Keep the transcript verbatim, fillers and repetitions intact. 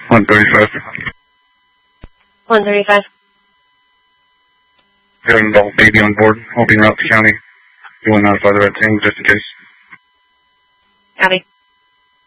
one thirty-five. one thirty-five. Got an adult baby on board, helping route to county. You want to notify the red team just in case. Copy.